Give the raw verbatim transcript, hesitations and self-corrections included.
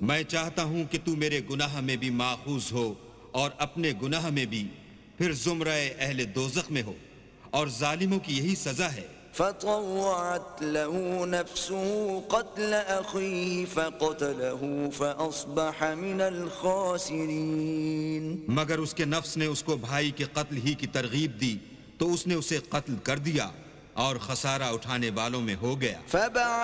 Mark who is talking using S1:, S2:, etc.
S1: मैं चाहता हूं कि तू मेरे गुनाह में भी माखूज हो और अपने गुनाह में भी, फिर जुमरे अहले दोज़ख में हो, और जालिमों की यही सजा है।
S2: फतव्वअत लहू नफ्सुहु क़त्ल अख़ीहि फ़क़तलहू फ़अस्बह मिनल ख़ासिरीन।
S1: मगर उसके नफ्स ने उसको भाई के कत्ल ही की तरगीब दी तो उसने उसे कत्ल कर दिया और खसारा उठाने वालों में हो गया।